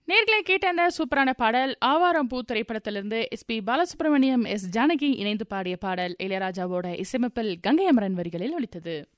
நேர்களை கேட்ட அந்த சூப்பரான பாடல் ஆவாரம் பூ திரைப்படத்திலிருந்து SP பாலசுப்ரமணியம், S ஜானகி இணைந்து பாடிய பாடல் இளையராஜாவோட இசையமைப்பில் கங்கை அமரன் வரிகளில் ஒலித்தது.